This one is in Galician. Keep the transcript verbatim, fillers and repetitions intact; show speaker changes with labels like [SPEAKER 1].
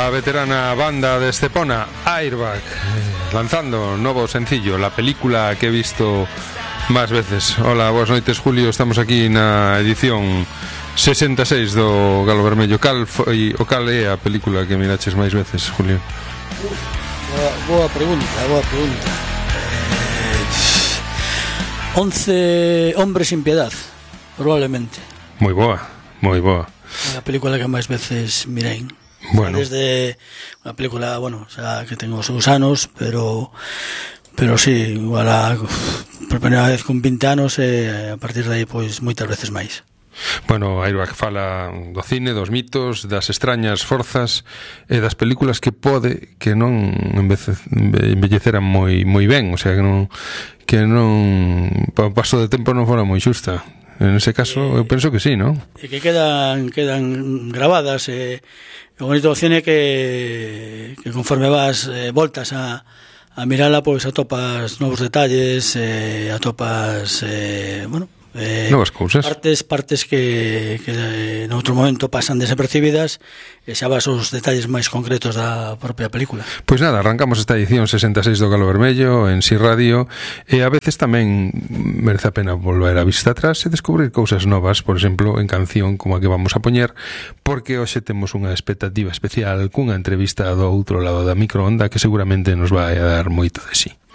[SPEAKER 1] la veterana banda de Estepona, Airbag, lanzando un novo sencillo, la película que he visto más veces. Hola, boas noites, Julio. Estamos aquí na edición sesenta e seis do Galo Vermello. Cal foi o cal é a película que miraches máis veces, Julio?
[SPEAKER 2] Boa, boa pregunta, boa pregunta. Eh, once hombres sin piedad, probablemente.
[SPEAKER 1] Moi boa, moi boa.
[SPEAKER 2] A película que máis veces mirei.
[SPEAKER 1] Bueno.
[SPEAKER 2] Desde unha película, bueno, xa que tengo os seus anos, pero pero sí, igual a, por primeira vez con vinte anos e a partir de aí pois moitas veces máis.
[SPEAKER 1] Bueno, Airbag fala do cine, dos mitos, das extrañas forzas e das películas que pode que non embelleceran moi moi ben, o sea, que non que non o paso de tempo non fora moi xusta. En ese caso, eu penso que sí, non?
[SPEAKER 2] E que quedan quedan grabadas e o bonito do cine que que conforme vas eh, voltas a a mirala, pois atopas novos detalles, eh, atopas eh, bueno, eh,
[SPEAKER 1] novas cousas,
[SPEAKER 2] partes partes que, que eh, en outro momento pasan desapercibidas e xa vas aos detalles máis concretos da propia película.
[SPEAKER 1] Pois nada, arrancamos esta edición sesenta e seis do Galo Vermello en Si Radio, e a veces tamén merece a pena volver a vista atrás e descubrir cousas novas, por exemplo, en canción como a que vamos a poñer, porque hoxe temos unha expectativa especial cunha entrevista do outro lado da microonda que seguramente nos vai a dar moito de sí.